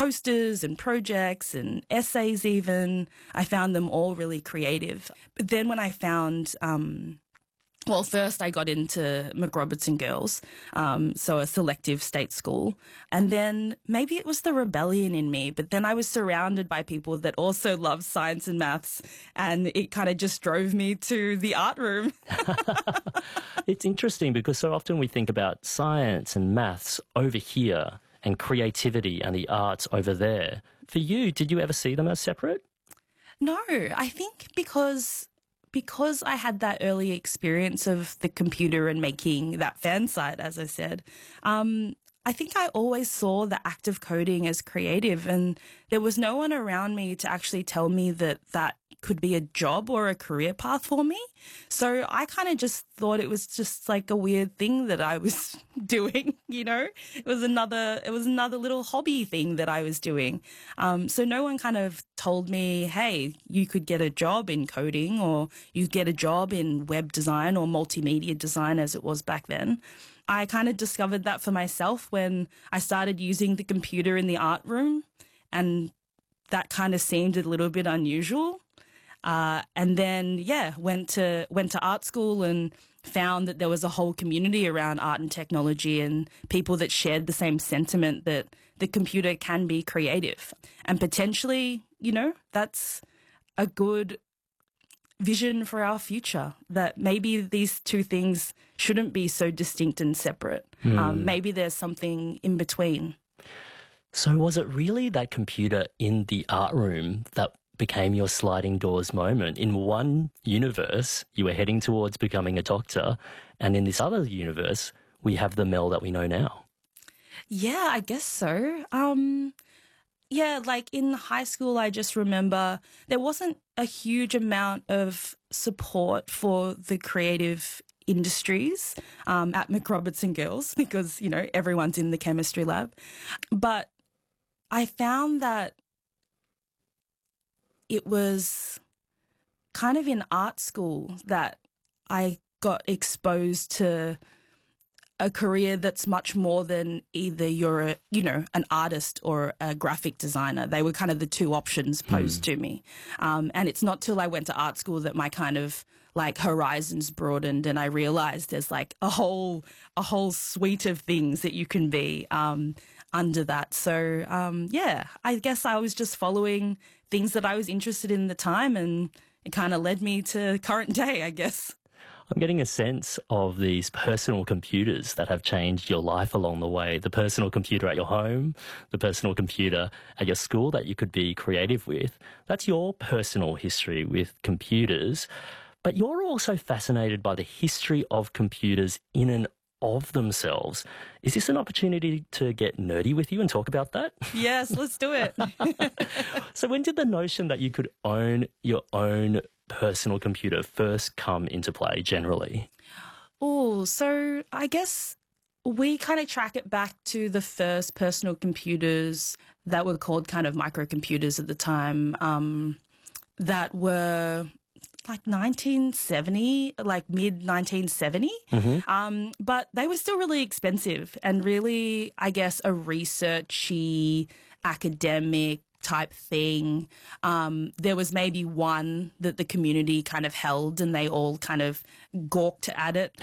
posters and projects and essays even. I found them all really creative. But then when I found well, first I got into McRobertson Girls, so a selective state school. And then maybe it was the rebellion in me, but then I was surrounded by people that also loved science and maths, and it kind of just drove me to the art room. It's interesting because so often we think about science and maths over here and creativity and the arts over there. For you, did you ever see them as separate? No, I think because I had that early experience of the computer and making that fan site, as I said, I think I always saw the act of coding as creative, and there was no one around me to actually tell me that that could be a job or a career path for me. So I kind of just thought it was just like a weird thing that I was doing, you know? It was another little hobby thing that I was doing. So no one kind of told me, hey, you could get a job in coding, or you get a job in web design or multimedia design as it was back then. I kind of discovered that for myself when I started using the computer in the art room, and that kind of seemed a little bit unusual. And then, yeah, went to art school and found that there was a whole community around art and technology and people that shared the same sentiment that the computer can be creative. And potentially, you know, that's a good vision for our future, that maybe these two things shouldn't be so distinct and separate. Maybe there's something in between. So was it really that computer in the art room that became your sliding doors moment? In one universe, you were heading towards becoming a doctor, and in this other universe, we have the Mel that we know now. Yeah, I guess so. Yeah, like in high school, I just remember there wasn't a huge amount of support for the creative industries at McRobertson Girls because, you know, everyone's in the chemistry lab. But I found that it was kind of in art school that I got exposed to a career that's much more than either you're an artist or a graphic designer. They were kind of the two options posed to me. And it's not till I went to art school that my kind of like horizons broadened, and I realized there's like a whole suite of things that you can be under that. So yeah, I guess I was just following things that I was interested in at the time, and it kind of led me to current day, I guess. I'm getting a sense of these personal computers that have changed your life along the way. The personal computer at your home, the personal computer at your school that you could be creative with. That's your personal history with computers. But you're also fascinated by the history of computers in and of themselves. Is this an opportunity to get nerdy with you and talk about that? Yes, let's do it. So when did the notion that you could own your own personal computer first come into play generally? Oh, so I guess we kind of track it back to the first personal computers that were called kind of microcomputers at the time, that were like 1970, like mid 1970. But they were still really expensive and really, I guess, a researchy, academic type thing. There was maybe one that the community kind of held and they all kind of gawked at it.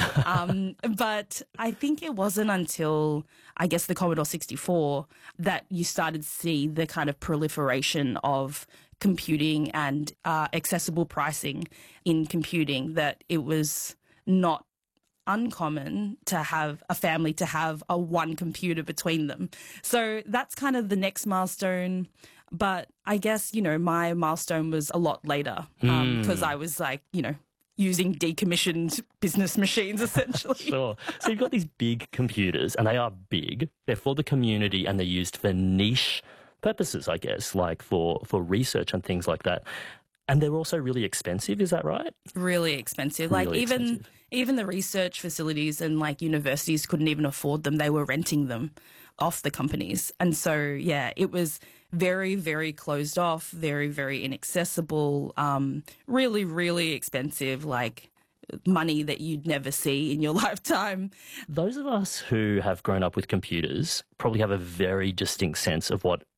But I think it wasn't until, I guess, the Commodore 64 that you started to see the kind of proliferation of computing and accessible pricing in computing, that it was not uncommon to have a family to have a one computer between them. So that's kind of the next milestone. But I guess, you know, my milestone was a lot later because I was like, you know, using decommissioned business machines essentially. Sure. So you've got these big computers, and they are big. They're for the community and they're used for niche purposes, I guess, like for research and things like that. And they're also really expensive, is that right? Really expensive. Really like expensive. even the research facilities and like universities couldn't even afford them. They were renting them off the companies. And so, yeah, it was very, very closed off, very, very inaccessible, really, really expensive, like money that you'd never see in your lifetime. Those of us who have grown up with computers probably have a very distinct sense of what